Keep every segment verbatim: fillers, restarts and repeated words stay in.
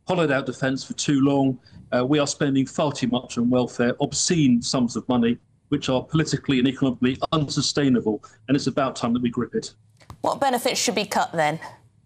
hollowed out defence for too long. Uh, we are spending far too much on welfare, obscene sums of money, which are politically and economically unsustainable, and it's about time that we grip it. What benefits should be cut then?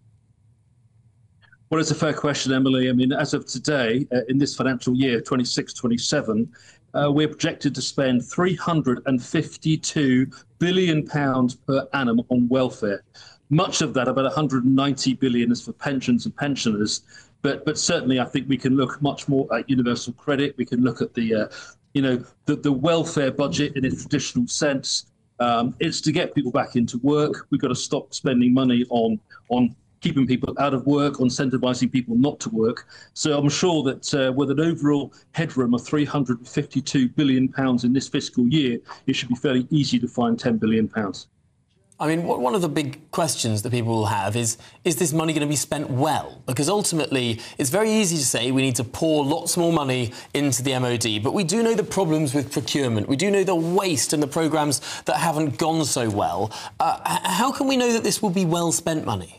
Well, it's a fair question, Emily. I mean, as of today, uh, in this financial year, twenty-six twenty-seven, uh, we're projected to spend three hundred fifty-two billion pounds per annum on welfare. Much of that, about one hundred ninety billion, is for pensions and pensioners. But but certainly, I think we can look much more at universal credit. We can look at the, uh, you know, the, the welfare budget in its traditional sense. Um, it's to get people back into work. We've got to stop spending money on on keeping people out of work, on incentivising people not to work. So I'm sure that uh, with an overall headroom of three hundred fifty-two billion pounds in this fiscal year, it should be fairly easy to find ten billion pounds. I mean, one of the big questions that people will have is, is this money going to be spent well? Because ultimately, it's very easy to say we need to pour lots more money into the M O D, but we do know the problems with procurement. We do know the waste and the programmes that haven't gone so well. Uh, how can we know that this will be well-spent money?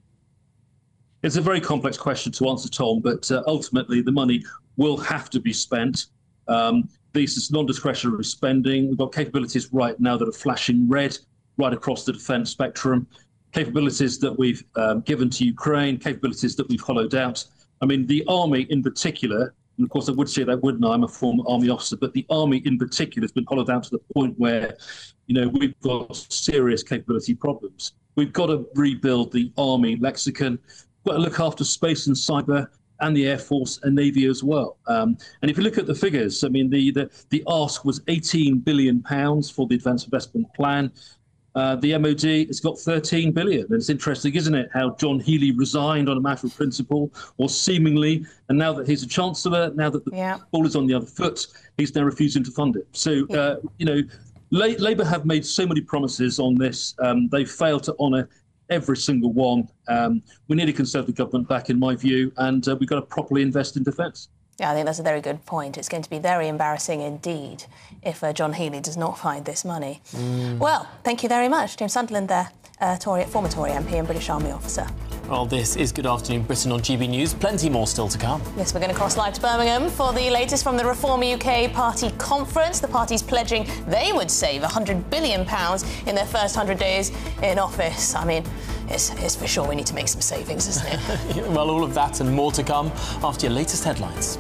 It's a very complex question to answer, Tom, but uh, ultimately the money will have to be spent. Um, this is non-discretionary spending. We've got capabilities right now that are flashing red right across the defence spectrum, capabilities that we've um, given to Ukraine, capabilities that we've hollowed out. I mean, the Army in particular, and of course I would say that, wouldn't I? I'm a former Army officer, but the Army in particular has been hollowed out to the point where, you know, we've got serious capability problems. We've got to rebuild the Army lexicon. We've got to look after space and cyber and the Air Force and Navy as well. Um, and if you look at the figures, I mean, the, the, the ask was eighteen billion pounds for the Advanced Investment Plan. Uh, the M O D has got thirteen billion. And it's interesting, isn't it, how John Healey resigned on a matter of principle, or seemingly, and now that he's a chancellor, now that the yeah. ball is on the other foot, he's now refusing to fund it. So, yeah. uh, you know, La Labour have made so many promises on this. Um, they've failed to honour every single one. Um, we need a Conservative government back, in my view, and uh, we've got to properly invest in defence. Yeah, I think that's a very good point. It's going to be very embarrassing indeed if uh, John Healey does not find this money. Mm. Well, thank you very much. James Sunderland there, uh, Tory, former Tory M P and British Army officer. Well, this is Good Afternoon Britain on G B News. Plenty more still to come. Yes, we're going to cross live to Birmingham for the latest from the Reform U K Party conference. The party's pledging they would save one hundred billion pounds in their first one hundred days in office. I mean, it's, it's for sure we need to make some savings, isn't it? Well, all of that and more to come after your latest headlines.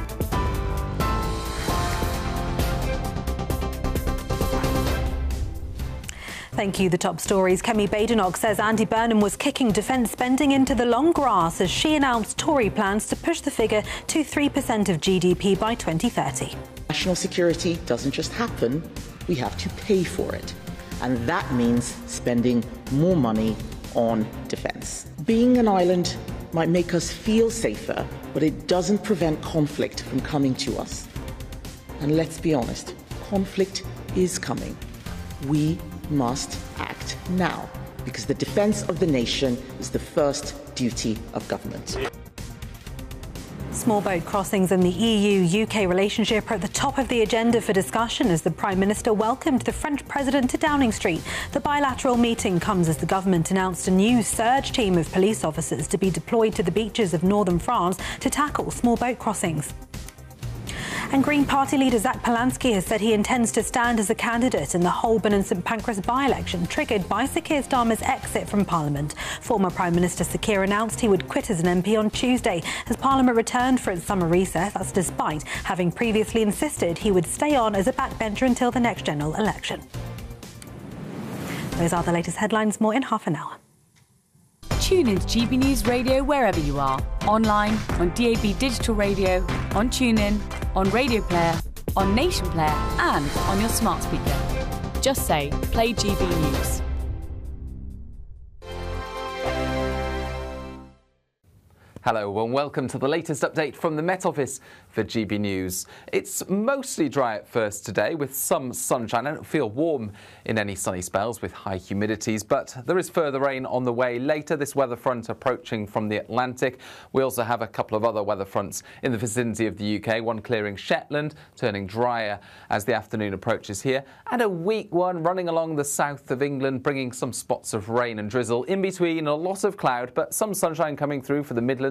Thank you. The top stories. Kemi Badenoch says Andy Burnham was kicking defence spending into the long grass as she announced Tory plans to push the figure to three percent of G D P by twenty thirty. National security doesn't just happen, we have to pay for it. And that means spending more money on defence. Being an island might make us feel safer, but it doesn't prevent conflict from coming to us. And let's be honest, conflict is coming. We must act now, because the defence of the nation is the first duty of government. Small boat crossings and the E U U K relationship are at the top of the agenda for discussion as the Prime Minister welcomed the French President to Downing Street. The bilateral meeting comes as the government announced a new surge team of police officers to be deployed to the beaches of northern France to tackle small boat crossings. And Green Party leader Zach Polanski has said he intends to stand as a candidate in the Holborn and St Pancras by-election triggered by Sir Keir Starmer's exit from Parliament. Former Prime Minister Sir Keir announced he would quit as an M P on Tuesday as Parliament returned for its summer recess. That's despite having previously insisted he would stay on as a backbencher until the next general election. Those are the latest headlines. More in half an hour. Tune into G B News Radio wherever you are. Online, on D A B Digital Radio, on TuneIn, on Radio Player, on Nation Player and on your smart speaker. Just say, play G B News. Hello and welcome to the latest update from the Met Office for G B News. It's mostly dry at first today with some sunshine and it'll feel warm in any sunny spells with high humidities, but there is further rain on the way later, this weather front approaching from the Atlantic. We also have a couple of other weather fronts in the vicinity of the U K, one clearing Shetland, turning drier as the afternoon approaches here, and a weak one running along the south of England, bringing some spots of rain and drizzle. In between, a lot of cloud, but some sunshine coming through for the Midlands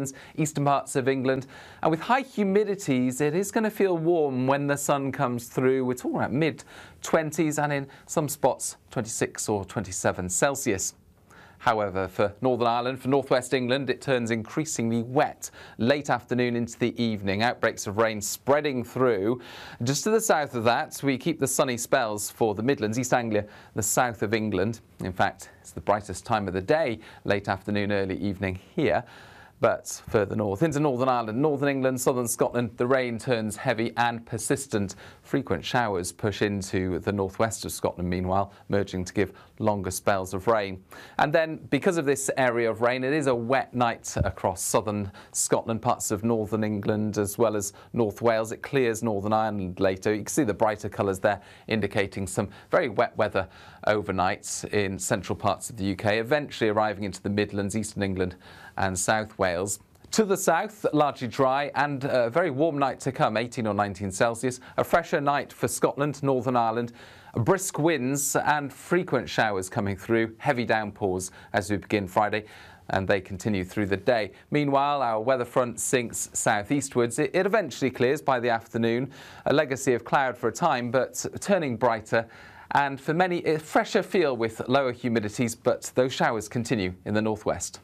Midlands, eastern parts of England. And with high humidities, it is going to feel warm when the sun comes through. We're talking about mid twenties and in some spots twenty-six or twenty-seven Celsius. However, for Northern Ireland, for northwest England, it turns increasingly wet late afternoon into the evening. Outbreaks of rain spreading through. Just to the south of that, we keep the sunny spells for the Midlands, East Anglia, the south of England. In fact, it's the brightest time of the day, late afternoon, early evening here. But further north, into Northern Ireland, Northern England, Southern Scotland, the rain turns heavy and persistent. Frequent showers push into the northwest of Scotland, meanwhile, merging to give longer spells of rain. And then, because of this area of rain, it is a wet night across southern Scotland, parts of northern England, as well as North Wales. It clears Northern Ireland later. You can see the brighter colours there, indicating some very wet weather overnight in central parts of the U K, eventually arriving into the Midlands, eastern England and South Wales. To the south, largely dry and a very warm night to come, eighteen or nineteen Celsius. A fresher night for Scotland, Northern Ireland. Brisk winds and frequent showers coming through. Heavy downpours as we begin Friday, and they continue through the day. Meanwhile, our weather front sinks southeastwards. It, it eventually clears by the afternoon. A legacy of cloud for a time, but turning brighter. And for many, a fresher feel with lower humidities, but those showers continue in the northwest.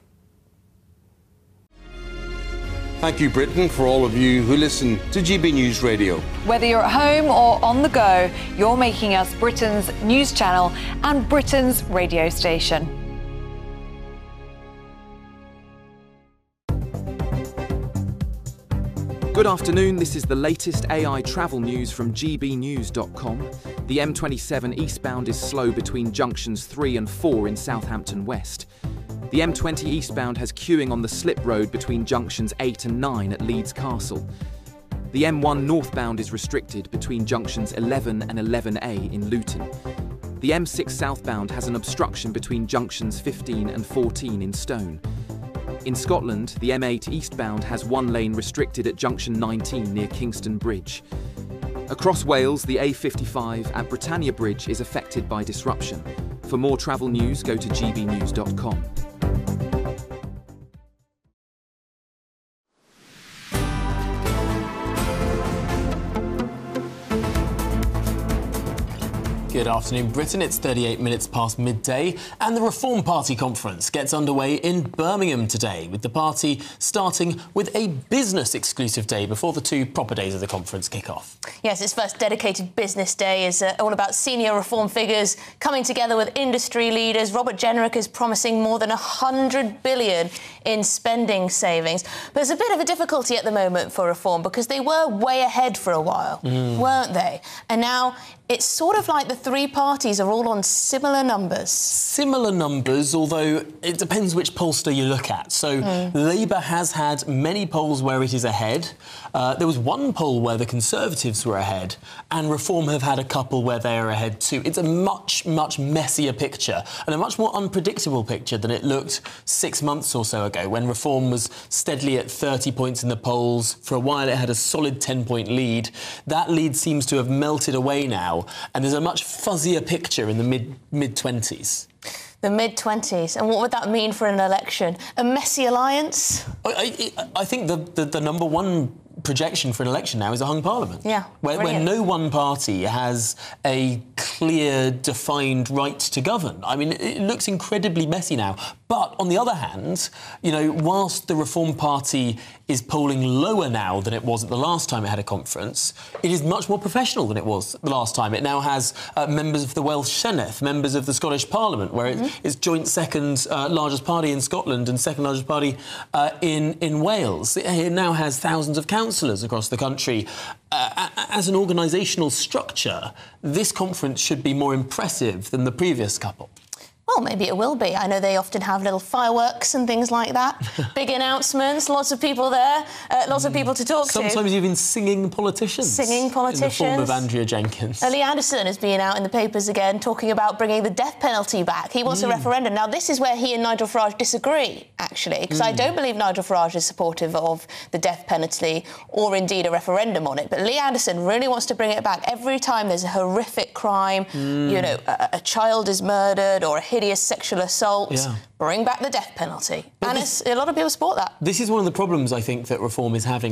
Thank you, Britain, for all of you who listen to G B News Radio. Whether you're at home or on the go, you're making us Britain's news channel and Britain's radio station. Good afternoon, this is the latest A I travel news from G B news dot com. The M twenty-seven eastbound is slow between junctions three and four in Southampton West. The M twenty eastbound has queuing on the slip road between junctions eight and nine at Leeds Castle. The M one northbound is restricted between junctions eleven and eleven A in Luton. The M six southbound has an obstruction between junctions fifteen and fourteen in Stone. In Scotland, the M eight eastbound has one lane restricted at junction nineteen near Kingston Bridge. Across Wales, the A fifty-five at Britannia Bridge is affected by disruption. For more travel news, go to G B news dot com. Good afternoon, Britain. It's thirty-eight minutes past midday, and the Reform Party conference gets underway in Birmingham today, with the party starting with a business-exclusive day before the two proper days of the conference kick off. Yes, its first dedicated business day is uh, all about senior reform figures coming together with industry leaders. Robert Jenrick is promising more than one hundred billion pounds in spending savings. But there's a bit of a difficulty at the moment for Reform because they were way ahead for a while, mm. weren't they? And now it's sort of like the three parties are all on similar numbers. Similar numbers, although it depends which pollster you look at. So mm. Labour has had many polls where it is ahead. Uh, there was one poll where the Conservatives were ahead, and Reform have had a couple where they are ahead too. It's a much, much messier picture and a much more unpredictable picture than it looked six months or so ago, when Reform was steadily at thirty points in the polls. For a while it had a solid ten-point lead. That lead seems to have melted away now, and there's a much fuzzier picture in the mid mid-twenties. The mid-twenties. And what would that mean for an election? A messy alliance? I, I, I think the, the, the number one projection for an election now is a hung parliament. Yeah, where, where no one party has a clear, defined right to govern. I mean, it looks incredibly messy now. But on the other hand, you know, whilst the Reform Party is polling lower now than it was at the last time it had a conference, it is much more professional than it was the last time. It now has uh, members of the Welsh Senedd, members of the Scottish Parliament, where mm-hmm. it, it's joint second uh, largest party in Scotland and second largest party uh, in, in Wales. It, it now has thousands of councillors across the country. Uh, as an organisational structure, this conference should be more impressive than the previous couple. Well, maybe it will be. I know they often have little fireworks and things like that. Big announcements, lots of people there, uh, lots of people to talk Sometimes to. Sometimes even singing politicians. Singing politicians. In the form of Andrea Jenkins. Uh, Lee Anderson has been out in the papers again talking about bringing the death penalty back. He wants mm. a referendum. Now, this is where he and Nigel Farage disagree, actually, because mm. I don't believe Nigel Farage is supportive of the death penalty or indeed a referendum on it. But Lee Anderson really wants to bring it back. Every time there's a horrific crime, mm. you know, a, a child is murdered or a hidden hideous sexual assault. Yeah. Bring back the death penalty. But and this, it's, a lot of people support that. This is one of the problems, I think, that reform is having.